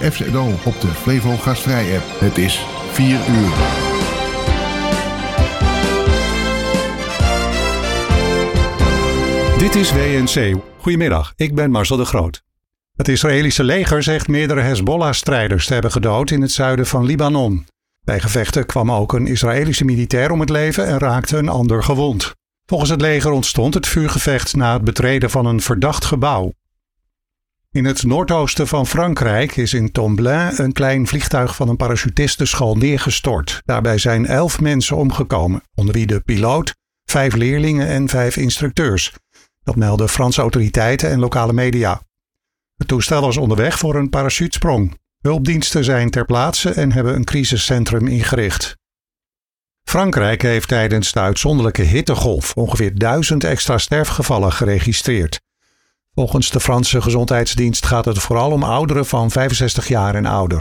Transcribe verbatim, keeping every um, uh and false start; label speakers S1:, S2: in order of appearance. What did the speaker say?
S1: F Z O op de Flevo Gastvrij app. Het is vier uur.
S2: Dit is W N C. Goedemiddag, ik ben Marcel de Groot. Het Israëlische leger zegt meerdere Hezbollah-strijders te hebben gedood in het zuiden van Libanon. Bij gevechten kwam ook een Israëlische militair om het leven en raakte een ander gewond. Volgens het leger ontstond het vuurgevecht na het betreden van een verdacht gebouw. In het noordoosten van Frankrijk is in Tomblain een klein vliegtuig van een parachutistenschool neergestort. Daarbij zijn elf mensen omgekomen, onder wie de piloot, vijf leerlingen en vijf instructeurs. Dat melden Franse autoriteiten en lokale media. Het toestel was onderweg voor een parachutesprong. Hulpdiensten zijn ter plaatse en hebben een crisiscentrum ingericht. Frankrijk heeft tijdens de uitzonderlijke hittegolf ongeveer duizend extra sterfgevallen geregistreerd. Volgens de Franse gezondheidsdienst gaat het vooral om ouderen van vijfenzestig jaar en ouder.